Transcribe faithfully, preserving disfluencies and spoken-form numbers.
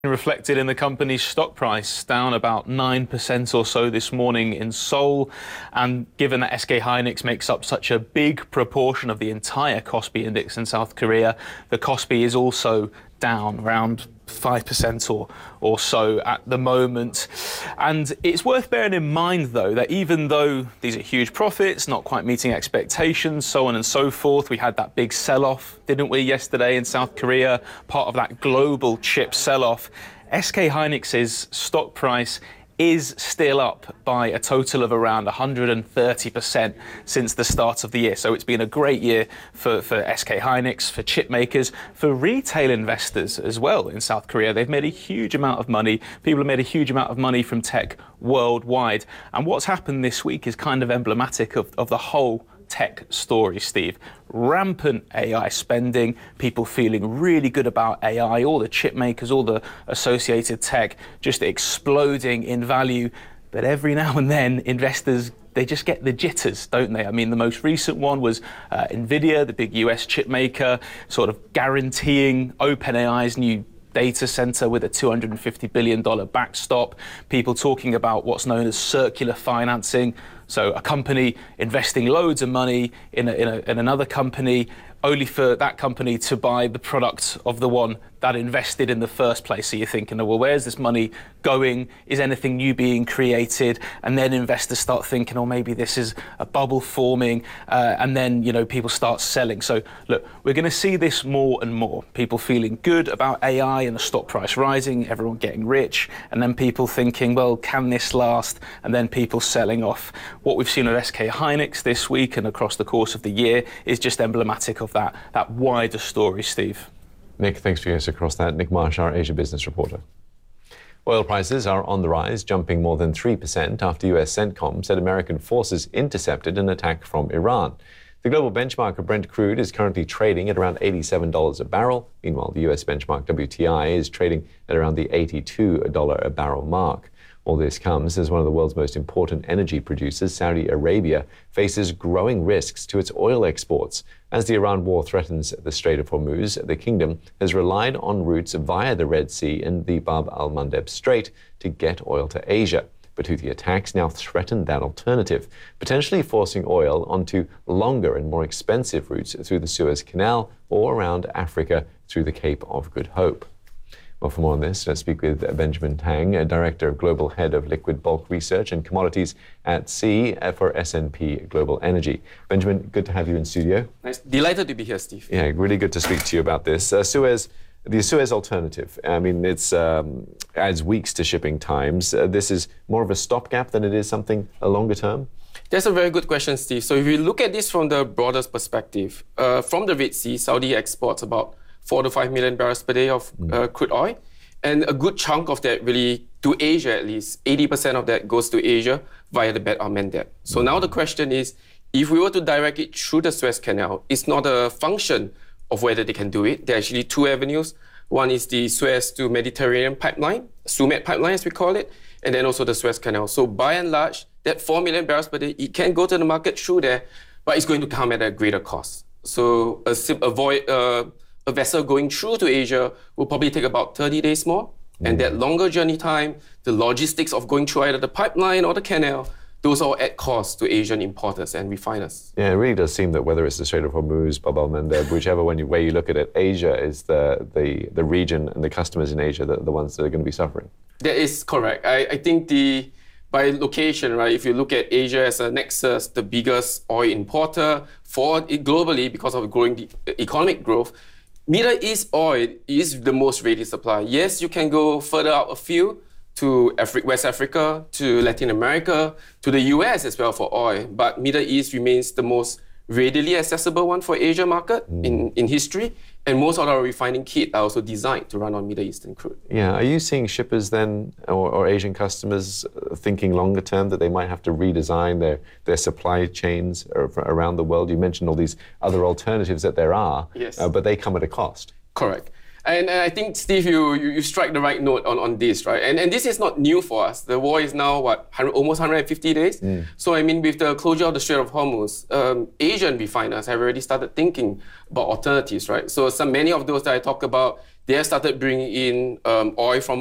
Reflected in the company's stock price, down about nine percent or so this morning in Seoul. And given that S K Hynix makes up such a big proportion of the entire Kospi index in South Korea, the Kospi is also down around five percent or, or so at the moment. And it's worth bearing in mind, though, that even though these are huge profits, not quite meeting expectations, so on and so forth, we had that big sell-off, didn't we, yesterday in South Korea, part of that global chip sell-off. S K Hynix's stock price is still up by a total of around one hundred thirty percent since the start of the year. So it's been a great year for, for S K Hynix, for chip makers, for retail investors as well in South Korea. They've made a huge amount of money. People have made a huge amount of money from tech worldwide. And what's happened this week is kind of emblematic of, of the whole tech story, Steve. Rampant A I spending, people feeling really good about A I, all the chip makers, all the associated tech just exploding in value. But every now and then, investors, they just get the jitters, don't they? I mean, the most recent one was uh, NVIDIA, the big U S chip maker, sort of guaranteeing OpenAI's new data center with a two hundred fifty billion dollars backstop. People talking about what's known as circular financing. So a company investing loads of money in, a, in, a, in another company, only for that company to buy the product of the one that invested in the first place. So you're thinking, well, where's this money going? Is anything new being created? And then investors start thinking, oh, maybe this is a bubble forming. Uh, and then, you know, people start selling. So look, we're going to see this more and more. People feeling good about A I and the stock price rising, everyone getting rich. And then people thinking, well, can this last? And then people selling off. What we've seen with S K Hynix this week and across the course of the year is just emblematic of that, that wider story, Steve. Nick, thanks for getting us across that. Nick Marsh, our Asia business reporter. Oil prices are on the rise, jumping more than three percent after U S CENTCOM said American forces intercepted an attack from Iran. The global benchmark of Brent crude is currently trading at around eighty-seven dollars a barrel. Meanwhile, the U S benchmark W T I is trading at around the eighty-two dollars a barrel mark. All this comes as one of the world's most important energy producers, Saudi Arabia, faces growing risks to its oil exports. As the Iran war threatens the Strait of Hormuz, the kingdom has relied on routes via the Red Sea and the Bab al-Mandeb Strait to get oil to Asia. But Houthi attacks now threaten that alternative, potentially forcing oil onto longer and more expensive routes through the Suez Canal or around Africa through the Cape of Good Hope. Well, for more on this, let's speak with Benjamin Tang, Director of Global Head of Liquid Bulk Research and Commodities at Sea for S and P Global Energy. Benjamin, good to have you in studio. Nice. Delighted to be here, Steve. Yeah, really good to speak to you about this. Uh, Suez, the Suez alternative, I mean, it's um, adds weeks to shipping times. Uh, this is more of a stopgap than it is something a longer term? That's a very good question, Steve. So if you look at this from the broadest perspective, uh, from the Red Sea, Saudi exports about four to five million barrels per day of uh, crude oil. And a good chunk of that really, to Asia at least, eighty percent of that goes to Asia via the Bab al-Mandeb. So mm-hmm. now the question is, if we were to direct it through the Suez Canal, it's not a function of whether they can do it. There are actually two avenues. One is the Suez to Mediterranean pipeline, SUMED pipeline as we call it, and then also the Suez Canal. So by and large, that four million barrels per day, it can go to the market through there, but it's going to come at a greater cost. So a, avoid, uh, a vessel going through to Asia will probably take about thirty days more. Mm. And that longer journey time, the logistics of going through either the pipeline or the canal, those all add cost to Asian importers and refiners. Yeah, it really does seem that whether it's the Strait of Hormuz, Bab al-Mandeb, whichever one you, way you look at it, Asia is the, the, the region and the customers in Asia that are the ones that are going to be suffering. That is correct. I, I think the by location, right, if you look at Asia as a nexus, the biggest oil importer for it globally because of growing economic growth, Middle East oil is the most ready supply. Yes, you can go further out a few to Afri- West Africa, to Latin America, to the U S as well for oil, but Middle East remains the most readily accessible one for Asia market mm. in, in history, and most of our refining kit are also designed to run on Middle Eastern crude. Yeah, are you seeing shippers then, or, or Asian customers thinking longer term that they might have to redesign their, their supply chains around the world? You mentioned all these other alternatives that there are, yes. uh, but they come at a cost. Correct. And, and I think, Steve, you, you, you strike the right note on, on this, right? And, and this is not new for us. The war is now, what, almost one hundred fifty days? Mm. So, I mean, with the closure of the Strait of Hormuz, um, Asian refiners have already started thinking about alternatives, right? So, some many of those that I talked about, they have started bringing in um, oil from